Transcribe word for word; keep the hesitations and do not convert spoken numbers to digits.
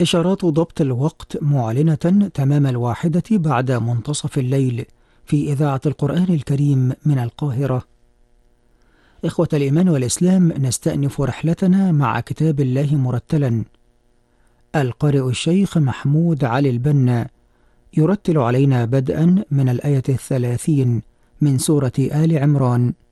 إشارات ضبط الوقت معلنة تمام الواحدة بعد منتصف الليل في إذاعة القرآن الكريم من القاهرة. إخوة الإيمان والإسلام، نستأنف رحلتنا مع كتاب الله مرتلا. القارئ الشيخ محمود علي البنا يرتل علينا بدءا من الآية الثلاثين من سورة آل عمران.